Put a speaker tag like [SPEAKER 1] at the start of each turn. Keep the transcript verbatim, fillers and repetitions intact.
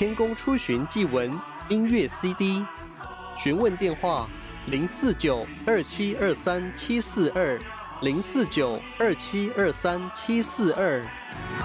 [SPEAKER 1] 天宫出巡祭文音乐 C D， 询问电话零四九二七二三七四二零四九二七二三七四二。